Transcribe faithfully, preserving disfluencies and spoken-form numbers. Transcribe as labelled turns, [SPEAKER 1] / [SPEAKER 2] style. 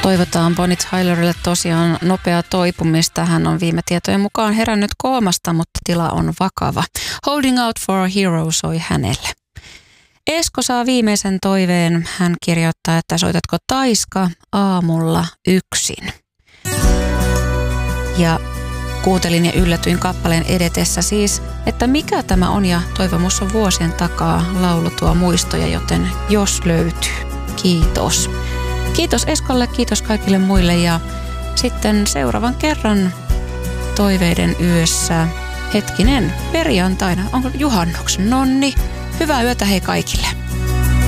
[SPEAKER 1] Toivotaan Bonnie Tylerille tosiaan nopeaa toipumista. Hän on viime tietojen mukaan herännyt koomasta, mutta tila on vakava. Holding Out for a Hero soi hänelle. Esko saa viimeisen toiveen. Hän kirjoittaa, että soitatko Taiska aamulla yksin. Ja kuuntelin ja yllätyin kappaleen edetessä siis, että mikä tämä on, ja toivomus on vuosien takaa, laulu tuo muistoja, joten jos löytyy. Kiitos. Kiitos Eskolle, kiitos kaikille muille, ja sitten seuraavan kerran toiveiden yössä, hetkinen, perjantaina, onko juhannuksen? Nonni, hyvää yötä hei kaikille.